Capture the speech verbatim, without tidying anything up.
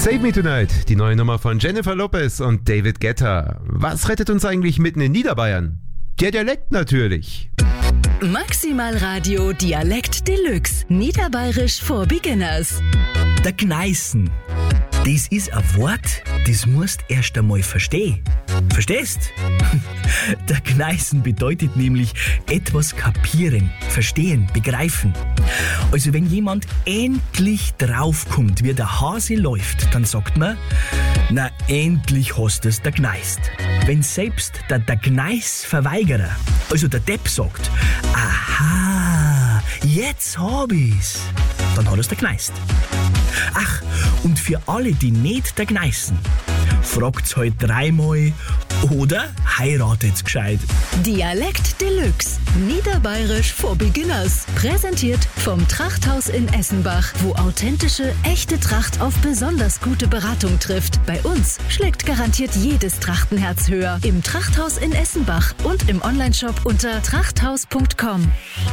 Save Me Tonight, die neue Nummer von Jennifer Lopez und David Guetta. Was rettet uns eigentlich mitten in Niederbayern? Der Dialekt natürlich. Maximal Radio Dialekt Deluxe. Niederbayerisch for Beginners. Der Gneißen. Das ist ein Wort, das musst erst einmal verstehen. Verstehst? Der Gneißen bedeutet nämlich etwas kapieren, verstehen, begreifen. Also wenn jemand endlich draufkommt, wie der Hase läuft, dann sagt man, na endlich hast du's der Gneist. Wenn selbst der, der Gneisverweigerer, also der Depp sagt, aha, jetzt hab ich's, dann hat er's der Gneist. Ach, und für alle, die nicht der Gneißen, fragt's halt dreimal oder heiratet's gescheit. Dialekt Deluxe. Niederbayerisch for Beginners. Präsentiert vom Trachthaus in Essenbach, wo authentische, echte Tracht auf besonders gute Beratung trifft. Bei uns schlägt garantiert jedes Trachtenherz höher. Im Trachthaus in Essenbach und im Onlineshop unter trachthaus punkt com.